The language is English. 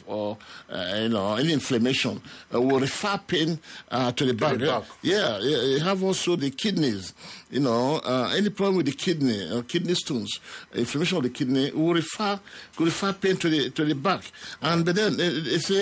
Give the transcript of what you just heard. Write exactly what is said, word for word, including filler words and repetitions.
or uh, you know any inflammation, uh, will refer pain uh, to the back. the back. Yeah, yeah, you have also the kidneys. You know, uh, any problem with the kidney, uh, kidney stones, inflammation of the kidney, will refer, could refer pain to the to the back. And but then uh, it's